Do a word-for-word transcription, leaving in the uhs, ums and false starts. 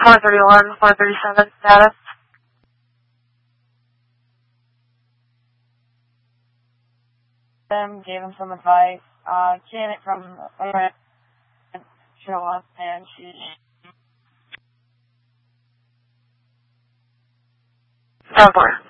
four thirty-one, four thirty-seven status. Them gave him some advice. Uh, Janet from uh, show up and she. Four.